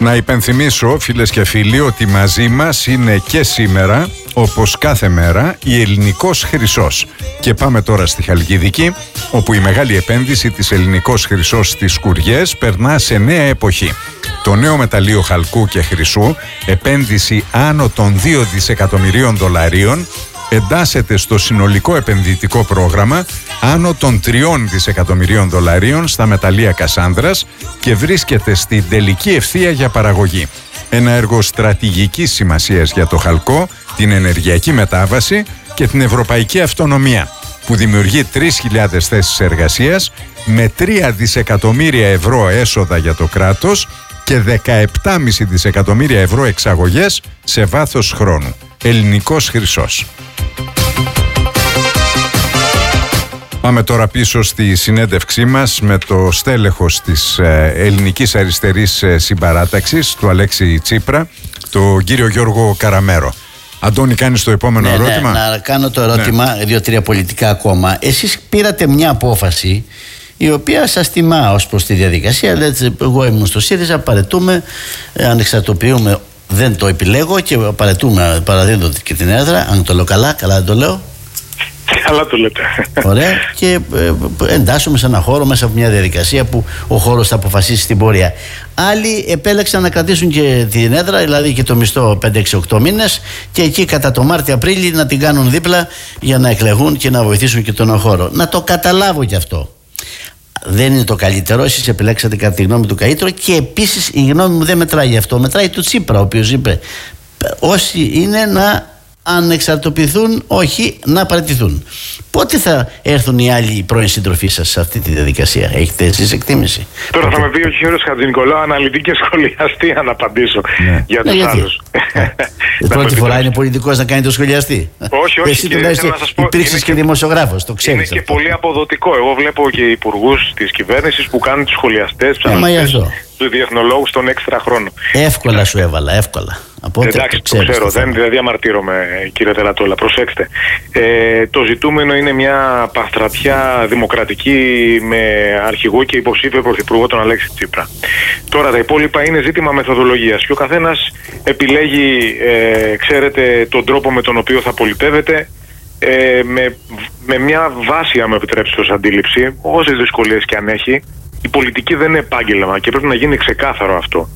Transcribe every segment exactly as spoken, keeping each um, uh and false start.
Να υπενθυμίσω, φίλες και φίλοι, ότι μαζί μας είναι και σήμερα, όπως κάθε μέρα, η Ελληνικός Χρυσός. Και πάμε τώρα στη Χαλκιδική, όπου η μεγάλη επένδυση της Ελληνικός Χρυσός στις Σκουριές περνά σε νέα εποχή. Το νέο μεταλλείο χαλκού και χρυσού, επένδυση άνω των δύο δισεκατομμυρίων δολαρίων, εντάσσεται στο συνολικό επενδυτικό πρόγραμμα άνω των τριών δισεκατομμυρίων δολαρίων στα μεταλλεία Κασάνδρας και βρίσκεται στην τελική ευθεία για παραγωγή. Ένα έργο στρατηγικής σημασίας για το χαλκό, την ενεργειακή μετάβαση και την ευρωπαϊκή αυτονομία, που δημιουργεί τρεις χιλιάδες θέσεις εργασίας με τρία δισεκατομμύρια ευρώ έσοδα για το κράτος και δεκαεπτά κόμμα πέντε δισεκατομμύρια ευρώ εξαγωγές σε βάθος χρόνου. Ελληνικός Χρυσός. Πάμε τώρα πίσω στη συνέντευξή μας με το στέλεχος της Ελληνικής Αριστερής Συμπαράταξης, του Αλέξη Τσίπρα, τον κύριο Γιώργο Καραμέρο. Αντώνη, κάνεις το επόμενο ναι, ερώτημα. Ναι, να κάνω το ερώτημα, ναι. Δύο-τρία πολιτικά ακόμα. Εσείς πήρατε μια απόφαση η οποία σας τιμά ως προς τη διαδικασία. Λέτε, εγώ ήμουν στο ΣΥΡΙΖΑ, παρετούμε, ανεξαρτοποιούμε, δεν το επιλέγω και παρετούμε, παραδίδω και την έδρα. Αν το λέω καλά, καλά δεν το λέω. Καλά το λέτε. Ωραία. Και ε, εντάσσουμε σε ένα χώρο μέσα από μια διαδικασία που ο χώρος θα αποφασίσει την πορεία. Άλλοι επέλεξαν να κρατήσουν και την έδρα, δηλαδή και το μισθό πέντε έξι οκτώ μήνες, και εκεί κατά το Μάρτιο-Απρίλιο να την κάνουν δίπλα για να εκλεγούν και να βοηθήσουν και τον χώρο. Να το καταλάβω κι αυτό. Δεν είναι το καλύτερο. Εσείς επιλέξατε κατά τη γνώμη του καλύτερο, και επίσης η γνώμη μου δεν μετράει γι' αυτό. Μετράει του Τσίπρα, ο οποίος είπε όσοι είναι να ανεξαρτοποιηθούν, όχι να παραιτηθούν. Πότε θα έρθουν οι άλλοι πρώην συντροφοί σας σε αυτή τη διαδικασία? Έχετε εσείς εκτίμηση? Τώρα θα με πει ο κύριος Χατζηνικολάου αναλυτή και σχολιαστή αν απαντήσω, ναι. για τους ναι, άλλους. Η πρώτη φορά είναι πολιτικός να κάνει το σχολιαστή. Όχι, όχι. Εσύ τουλάχιστον υπήρξες και, και δημοσιογράφος, το ξέρεις. Είναι και αυτό. πολύ αποδοτικό. Εγώ βλέπω και υπουργούς της κυβέρνησης που κάνουν τους σχολιαστές, τους αναλυτές, τους διεθνολόγους τον έξτρα χρόνο. Εύκολα σου έβαλα, εύκολα. Εντάξει, το, το ξέρω, δεν δηλαδή αμαρτύρομαι, κύριε Τερατόλα. Προσέξτε. Ε, το ζητούμενο είναι μια παστρατιά δημοκρατική με αρχηγό και υποψήφιο πρωθυπουργό τον Αλέξη Τσίπρα. Τώρα τα υπόλοιπα είναι ζήτημα μεθοδολογίας και ο καθένας επιλέγει, ε, ξέρετε, τον τρόπο με τον οποίο θα πολιτεύεται, ε, με, με μια βάση, αν με επιτρέψετε ως αντίληψη, όσες δυσκολίες και αν έχει. Η πολιτική δεν είναι επάγγελμα και πρέπει να γίνει ξεκάθαρο αυτό.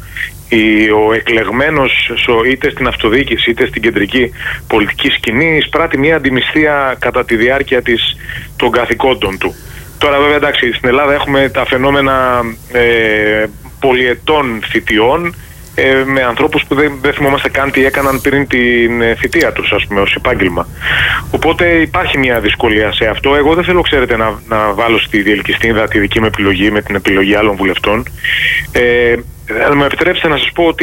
Ο εκλεγμένος είτε στην αυτοδιοίκηση είτε στην κεντρική πολιτική σκηνή εισπράττει μια αντιμισθία κατά τη διάρκεια της, των καθηκόντων του. Τώρα βέβαια εντάξει, στην Ελλάδα έχουμε τα φαινόμενα ε, πολυετών θητιών ε, με ανθρώπους που δεν, δεν θυμόμαστε καν τι έκαναν πριν την ε, θητεία τους, ας πούμε, ως επάγγελμα. Οπότε υπάρχει μια δυσκολία σε αυτό. Εγώ δεν θέλω, ξέρετε, να, να βάλω στη διελκυστίνδα τη δική μου επιλογή με την επιλογή άλλων βουλευτών. Ε, Αν με επιτρέψετε να σας πω ότι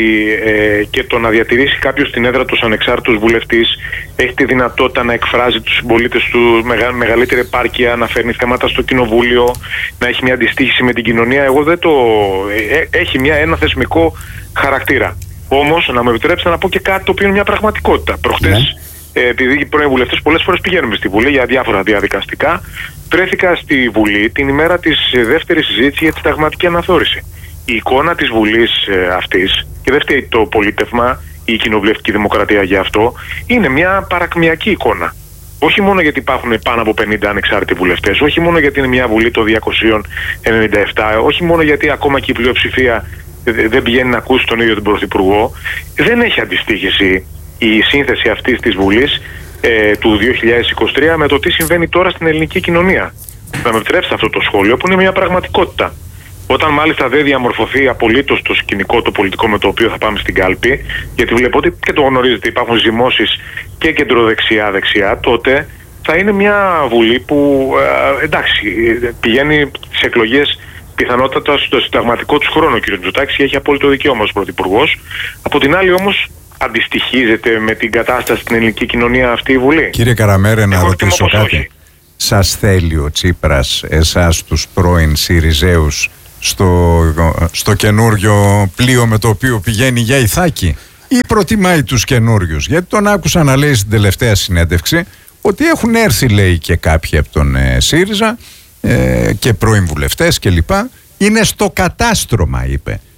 ε, και το να διατηρήσει κάποιος την έδρα του ως ανεξάρτητος βουλευτής έχει τη δυνατότητα να εκφράζει τους συμπολίτες του μεγα, μεγαλύτερη επάρκεια, να φέρνει θέματα στο κοινοβούλιο, να έχει μια αντιστοίχηση με την κοινωνία. Εγώ δεν το... Ε, έχει μια, ένα θεσμικό χαρακτήρα. Όμως, να με επιτρέψετε να πω και κάτι το οποίο είναι μια πραγματικότητα. Προχτές, ναι. ε, επειδή οι πρώην βουλευτές πολλές φορές πηγαίνουμε στη Βουλή για διάφορα διαδικαστικά, βρέθηκα στη Βουλή την ημέρα της δεύτερης συζήτησης για τη συνταγματική αναθεώρηση. Η εικόνα της Βουλής ε, αυτής, και δεν φταίει το πολίτευμα ή η κοινοβουλευτική δημοκρατία για αυτό, είναι μια παρακμιακή εικόνα. Όχι μόνο γιατί υπάρχουν πάνω από πενήντα ανεξάρτητοι βουλευτές, όχι μόνο γιατί είναι μια Βουλή το διακόσια ενενήντα επτά, όχι μόνο γιατί ακόμα και η πλειοψηφία δεν πηγαίνει να ακούσει τον ίδιο τον Πρωθυπουργό. Δεν έχει αντιστοίχηση η σύνθεση αυτής της Βουλής ε, του δύο χιλιάδες είκοσι τρία με το τι συμβαίνει τώρα στην ελληνική κοινωνία. Να με επιτρέψετε αυτό το σχόλιο που είναι μια πραγματικότητα. Όταν μάλιστα δεν διαμορφωθεί απολύτως το σκηνικό, το πολιτικό με το οποίο θα πάμε στην κάλπη, γιατί βλέπω ότι και το γνωρίζετε, υπάρχουν ζυμώσεις και κεντροδεξιά-δεξιά, τότε θα είναι μια Βουλή που ε, εντάξει, πηγαίνει στις εκλογές πιθανότατα στο συνταγματικό του χρόνο, κ. Μητσοτάκης, και έχει απόλυτο δικαίωμα ως πρωθυπουργός. Από την άλλη όμως, αντιστοιχίζεται με την κατάσταση στην ελληνική κοινωνία αυτή η Βουλή? Κύριε Καραμέρε, να ρωτήσω κάτι. Όχι. Σας θέλει ο Τσίπρας εσάς τους πρώην ΣΥΡΙΖΕΟΥς στο, στο καινούριο πλοίο με το οποίο πηγαίνει για Ιθάκη, ή προτιμάει τους καινούριους? Γιατί τον άκουσα να λέει στην τελευταία συνέντευξη ότι έχουν έρθει, λέει, και κάποιοι από τον ε, ΣΥΡΙΖΑ ε, και πρώην βουλευτές κλπ. Είναι στο κατάστρωμα, είπε.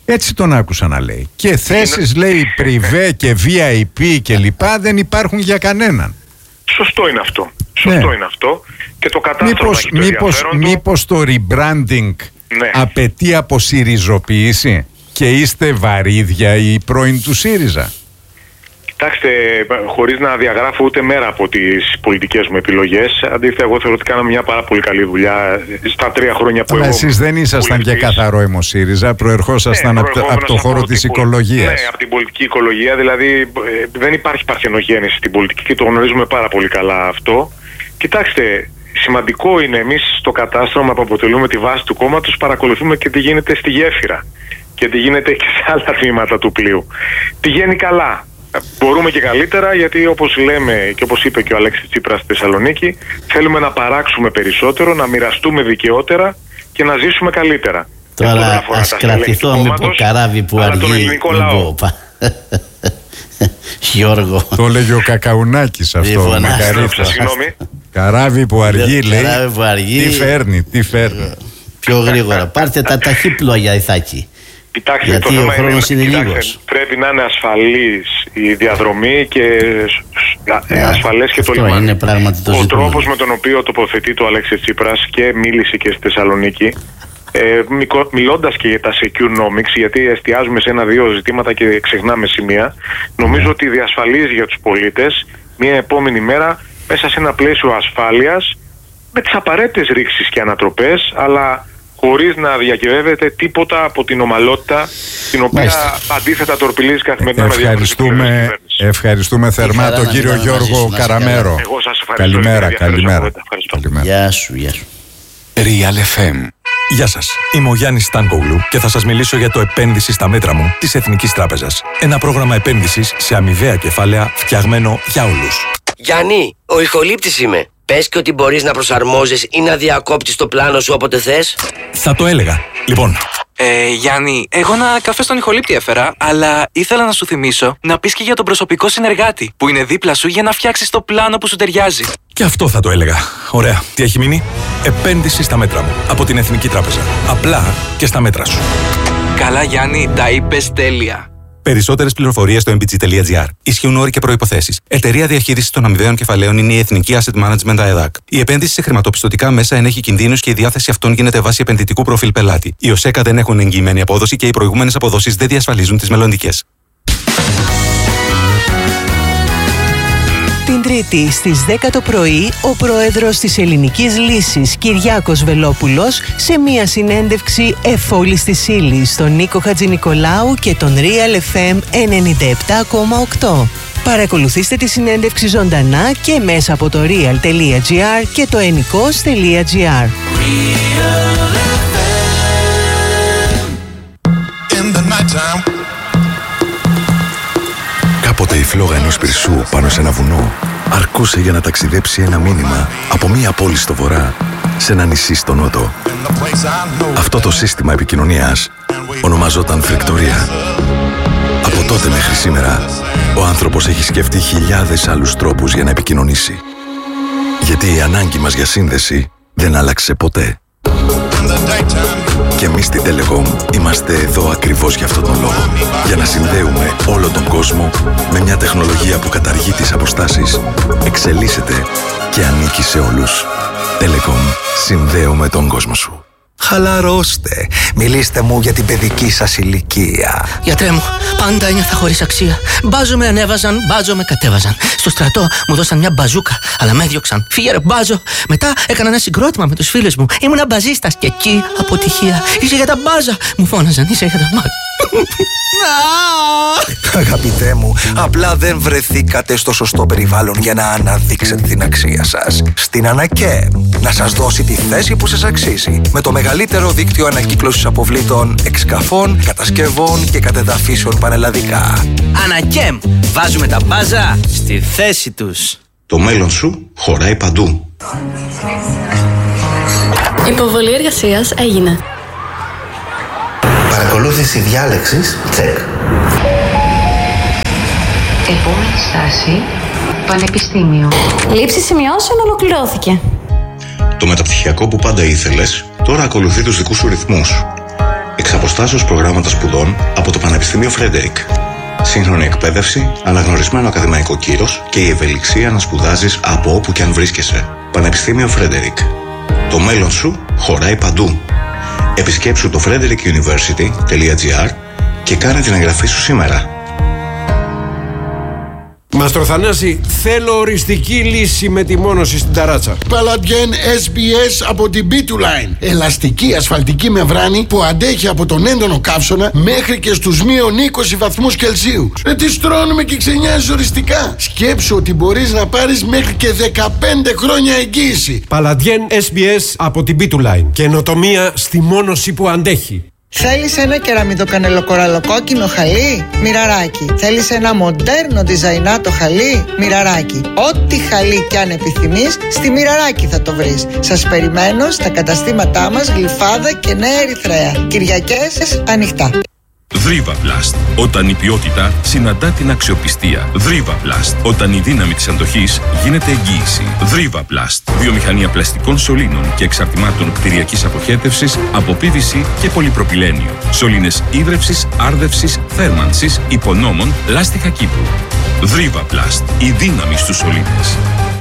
Έτσι τον άκουσα να λέει. Και θέσεις είναι... λέει πριβέ και βι άι πι και λοιπά δεν υπάρχουν για κανέναν. Σωστό είναι αυτό. Σωστό ναι. είναι αυτό. Και το κατάστρωμα μήπως, έχει το μήπως, μήπως το rebranding ναι. απαιτεί αποσυριζοποίηση και είστε βαρύδια οι πρώην του ΣΥΡΙΖΑ? Κοιτάξτε, χωρίς να διαγράφω ούτε μέρα από τις πολιτικές μου επιλογές, αντίθετα, εγώ θεωρώ ότι κάναμε μια πάρα πολύ καλή δουλειά στα τρία χρόνια που. Αλλά εσείς δεν ήσασταν και καθαρό αιμο ΣΥΡΙΖΑ, προερχόσασταν ναι, από, από το χώρο της οικολογίας. Ναι, από την πολιτική οικολογία, δηλαδή δεν υπάρχει παρθενογέννηση στην πολιτική και το γνωρίζουμε πάρα πολύ καλά αυτό. Κοιτάξτε, σημαντικό είναι εμείς στο κατάστρωμα που αποτελούμε τη βάση του κόμματος, παρακολουθούμε και τι γίνεται στη γέφυρα και τι γίνεται και σε άλλα τμήματα του πλοίου. Πηγαίνει καλά. Μπορούμε και καλύτερα, γιατί όπως λέμε και όπως είπε και ο Αλέξης Τσίπρας στη Θεσσαλονίκη, θέλουμε να παράξουμε περισσότερο, να μοιραστούμε δικαιότερα και να ζήσουμε καλύτερα. Τώρα ας κρατηθώ με το καράβι που αργεί. Γιώργο. Το έλεγε ο Κακαουνάκης αυτό. Καράβι που αργεί, λέει. Τι φέρνει, τι φέρνει. Πιο γρήγορα. Πάρτε τα ταχύπλοια, Ιθάκη. Κοιτάξτε, γιατί το ο χρόνος είναι, είναι λίγος. Πρέπει να είναι ασφαλής η διαδρομή και yeah, ασφαλές και το λιμάνι. Το ο τρόπος με τον οποίο τοποθετεί το Αλέξη Τσίπρας και μίλησε και στη Θεσσαλονίκη, ε, μιλώντας και για τα secure nomics, γιατί εστιάζουμε σε ένα-δύο ζητήματα και ξεχνάμε σημεία, νομίζω yeah. ότι διασφαλίζει για τους πολίτες μια επόμενη μέρα μέσα σε ένα πλαίσιο ασφάλειας με τις απαραίτητες ρήξεις και ανατροπές, αλλά χωρίς να διακυβεύεται τίποτα από την ομαλότητα την οποία Μάλιστα. αντίθετα τορπιλίζει καθημερινά. Ευχαριστούμε, ευχαριστούμε θερμά τον κύριο Γιώργο Καραμέρο. Εγώ σας ευχαριστώ. Καλημέρα, καλημέρα. καλημέρα. Γεια σου, γεια σου. Real εφ εμ. Γεια σας, είμαι ο Γιάννης Στανκογλου και θα σας μιλήσω για το επένδυση στα μέτρα μου της Εθνικής Τράπεζας. Ένα πρόγραμμα επένδυσης σε αμοιβαία κεφάλαια φτιαγμένο για όλους. Γιάννη, ο ηχολήπτης είμαι. Πες και ότι μπορείς να προσαρμόζεις ή να διακόπτεις το πλάνο σου όποτε θες. Θα το έλεγα. Λοιπόν. Ε, Γιάννη, εγώ ένα καφέ στον ηχολήπτη έφερα, αλλά ήθελα να σου θυμίσω να πεις και για τον προσωπικό συνεργάτη που είναι δίπλα σου για να φτιάξεις το πλάνο που σου ταιριάζει. Και αυτό θα το έλεγα. Ωραία. Τι έχει μείνει? Επένδυση στα μέτρα μου. Από την Εθνική Τράπεζα. Απλά και στα μέτρα σου. Καλά, Γιάννη, τα είπες τέλεια. Περισσότερες πληροφορίες στο εμ μπι τζι τελεία τζι άρ. Ισχύουν όροι και προϋποθέσεις. Εταιρεία διαχείρισης των αμοιβαίων κεφαλαίων είναι η Εθνική Asset Management ΑΕΔΑΚ. Η επένδυση σε χρηματοπιστωτικά μέσα ενέχει κινδύνους και η διάθεση αυτών γίνεται βάσει επενδυτικού προφίλ πελάτη. Οι ΟΣΕΚΑ δεν έχουν εγγυημένη απόδοση και οι προηγούμενες αποδόσεις δεν διασφαλίζουν τις μελλοντικές. Την Τρίτη στις δέκα το πρωί, ο πρόεδρος της Ελληνικής Λύσης, Κυριάκος Βελόπουλος, σε μία συνέντευξη εφόλης της ύλης στον Νίκο Χατζηνικολάου και τον Real εφ εμ ενενήντα επτά κόμμα οκτώ. Παρακολουθήστε τη συνέντευξη ζωντανά και μέσα από το real τελεία τζι άρ και το ενικός τελεία τζι άρ. Κάποτε η φλόγα ενός πυρσού πάνω σε ένα βουνό αρκούσε για να ταξιδέψει ένα μήνυμα από μία πόλη στο βορρά σε ένα νησί στο νότο. Αυτό το σύστημα επικοινωνίας ονομαζόταν φρικτορία. Από τότε μέχρι σήμερα, ο άνθρωπος έχει σκεφτεί χιλιάδες άλλους τρόπους για να επικοινωνήσει. Γιατί η ανάγκη μας για σύνδεση δεν άλλαξε ποτέ. Και εμείς στην Telecom είμαστε εδώ ακριβώς για αυτόν τον λόγο. Για να συνδέουμε όλο τον κόσμο με μια τεχνολογία που καταργεί τις αποστάσεις, εξελίσσεται και ανήκει σε όλους. Telecom. Συνδέουμε τον κόσμο σου. Χαλαρώστε. Μιλήστε μου για την παιδική σας ηλικία. Γιατρέ μου, πάντα ένιωθα χωρίς αξία. Μπάζο με ανέβαζαν, μπάζο με κατέβαζαν. Στο στρατό μου δώσαν μια μπαζούκα, αλλά με έδιωξαν. Φύγε ρε μπάζο. Μετά έκανα ένα συγκρότημα με τους φίλους μου. Ήμουν μπαζίστας και εκεί αποτυχία. Είσαι για τα μπάζα. Μου φώναζαν, είσαι για τα μάτια. Αγαπητέ μου, απλά δεν βρεθήκατε στο σωστό περιβάλλον για να αναδείξετε την αξία σας. Στην ΑΝΑΚΕ, να σας δώσει τη θέση που σας αξίζει. Με το μεγαλύτερο δίκτυο ανακύκλωσης αποβλήτων, εξκαφών, κατασκευών και κατεδαφίσεων πανελλαδικά. ΑΝΑΚΕΜ, βάζουμε τα μπάζα στη θέση τους. Το μέλλον σου χωράει παντού. Υποβολή εργασίας έγινε. Παρακολούθηση διάλεξης, τσεκ. Επόμενη στάση, πανεπιστήμιο. Λήψη σημειώσεων ολοκληρώθηκε. Το μεταπτυχιακό που πάντα ήθελες, τώρα ακολουθεί τους δικούς σου ρυθμούς. Εξαποστάσεως προγράμματα σπουδών από το Πανεπιστήμιο Φρέντερικ. Σύγχρονη εκπαίδευση, αναγνωρισμένο ακαδημαϊκό κύρος και η ευελιξία να σπουδάζεις από όπου και αν βρίσκεσαι. Πανεπιστήμιο Φρέντερικ. Το μέλλον σου χωράει παντού. Επισκέψου το frederick university τελεία gr και κάνε την εγγραφή σου σήμερα. Μαστρο Θανάση, θέλω οριστική λύση με τη μόνωση στην ταράτσα. Παλαντιέν ες μπι ες από την μπι του Line. Ελαστική ασφαλτική μεμβράνη που αντέχει από τον έντονο καύσωνα μέχρι και στους μείον είκοσι βαθμούς Κελσίου. Ε, τι στρώνουμε και ξενιάζεις οριστικά. Σκέψου ότι μπορείς να πάρεις μέχρι και δεκαπέντε χρόνια εγγύηση. Παλαντιέν ες μπι ες από την μπι του Line. Καινοτομία στη μόνωση που αντέχει. Θέλεις ένα κεραμιδοκανελοκοραλοκόκκινο χαλί? Μοιραράκι. Θέλεις ένα μοντέρνο διζαϊνάτο χαλί? Μοιραράκι. Ό,τι χαλί κι αν επιθυμείς, στη Μοιραράκι θα το βρεις. Σας περιμένω στα καταστήματά μας Γλυφάδα και Νέα Ερυθρέα. Κυριακές ανοιχτά. Δρίβαπλαστ. Όταν η ποιότητα συναντά την αξιοπιστία. Δρίβαπλαστ. Όταν η δύναμη της αντοχής γίνεται εγγύηση. Δρίβαπλαστ. Βιομηχανία πλαστικών σωλήνων και εξαρτημάτων κτηριακής αποχέτευσης από πι βι σι και πολυπροπυλένιο. Σωλήνες ίδρευσης, άρδευσης, θέρμανσης, υπονόμων, λάστιχα Κύπρου. Δρίβαπλαστ. Η δύναμη στους σωλήνες.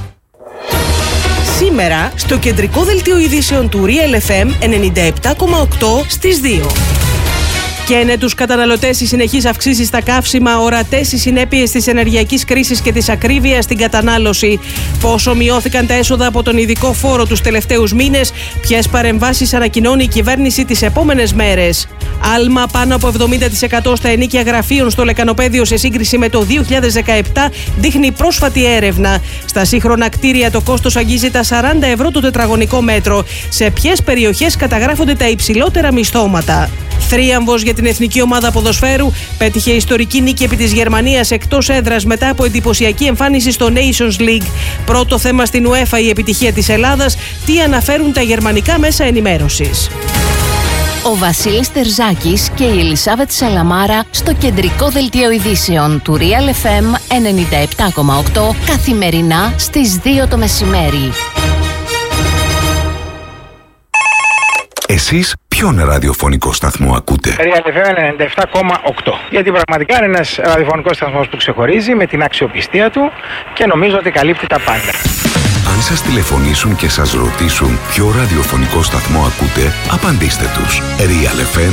Σήμερα στο κεντρικό δελτίο ειδήσεων του Real εφ εμ ενενήντα επτά κόμμα οκτώ στις δύο. Καίνε τους καταναλωτές οι συνεχείς αυξήσεις στα καύσιμα, ορατές οι συνέπειες της ενεργειακής κρίσης και της ακρίβειας στην κατανάλωση. Πόσο μειώθηκαν τα έσοδα από τον ειδικό φόρο τους τελευταίους μήνες, ποιες παρεμβάσεις ανακοινώνει η κυβέρνηση τις επόμενες μέρες. Άλμα πάνω από εβδομήντα τοις εκατό στα ενοίκια γραφείων στο Λεκανοπαίδιο σε σύγκριση με το δύο χιλιάδες δεκαεπτά, δείχνει πρόσφατη έρευνα. Στα σύγχρονα κτίρια το κόστος αγγίζει τα σαράντα ευρώ το τετραγωνικό μέτρο. Σε ποιες περιοχές καταγράφονται τα υψηλότερα μισθώματα. Θρίαμβος για την εθνική ομάδα ποδοσφαίρου, πέτυχε ιστορική νίκη επί της Γερμανίας εκτός έδρας μετά από εντυπωσιακή εμφάνιση στο Nations League. Πρώτο θέμα στην UEFA η επιτυχία της Ελλάδας, τι αναφέρουν τα γερμανικά μέσα ενημέρωσης. Ο Βασίλης Τερζάκης και η Ελισάβετ Σαλαμάρα στο κεντρικό δελτίο ειδήσεων του Real εφ εμ ενενήντα επτά κόμμα οκτώ καθημερινά στις δύο το μεσημέρι. Εσείς ποιον ραδιοφωνικό σταθμό ακούτε? Real εφ εμ ενενήντα επτά κόμμα οκτώ. Γιατί πραγματικά είναι ένας ραδιοφωνικός σταθμός που ξεχωρίζει με την αξιοπιστία του και νομίζω ότι καλύπτει τα πάντα. Αν σας τηλεφωνήσουν και σας ρωτήσουν ποιο ραδιοφωνικό σταθμό ακούτε, απαντήστε τους. Real εφ εμ